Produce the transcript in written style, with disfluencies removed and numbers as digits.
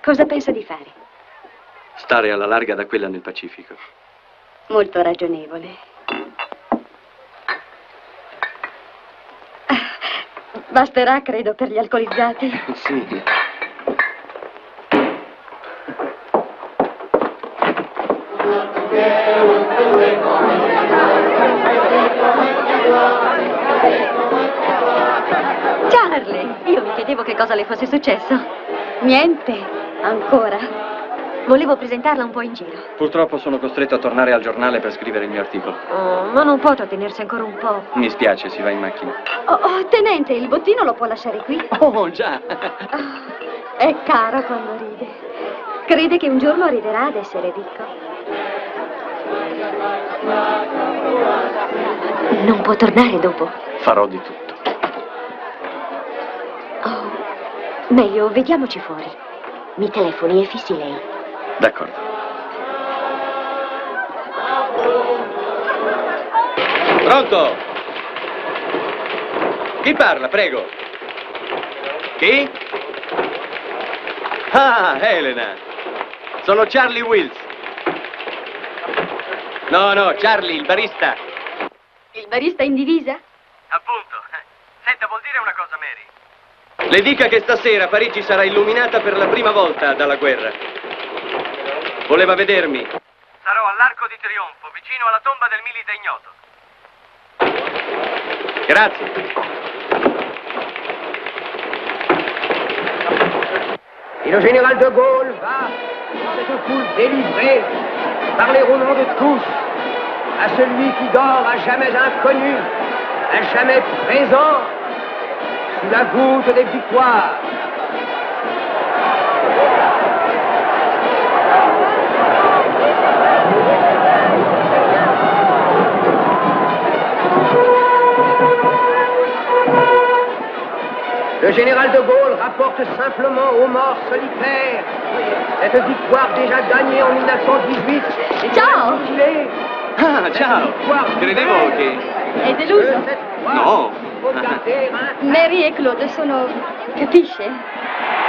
Cosa pensa di fare? Stare alla larga da quella nel Pacifico. Molto ragionevole. Basterà, credo, per gli alcolizzati. Sì. Charlie, io mi chiedevo che cosa le fosse successo. Niente, ancora. Volevo presentarla un po' in giro. Purtroppo sono costretto a tornare al giornale per scrivere il mio articolo. Oh, ma non può trattenersi ancora un po'. Mi spiace, si va in macchina. Oh, tenente, il bottino lo può lasciare qui? Oh, già. Oh, è caro quando ride. Crede che un giorno riderà ad essere ricco. Non può tornare dopo? Farò di tutto. Oh, meglio, vediamoci fuori. Mi telefoni e fissi lei. D'accordo. Pronto? Chi parla, prego? Chi? Ah, Elena. Sono Charlie Wills. No, Charlie, il barista. Il barista in divisa? Appunto. Senta, vuol dire una cosa, Mary? Le dica che stasera Parigi sarà illuminata per la prima volta dalla guerra. Voleva vedermi? Sarò all'Arco di Trionfo, vicino alla tomba del milite ignoto. Grazie. Et le général de Gaulle va, dans cette foule délivrée, parler au nom de tous, à celui qui dort à jamais inconnu, à jamais présent, sous la voûte des victoires. Le général de Gaulle rapporte simplement aux morts solitaires cette victoire déjà gagnée en 1918. Ciao! Ah, ciao! Credevo che... È deluso? No! Mary e Claude sono... capisce?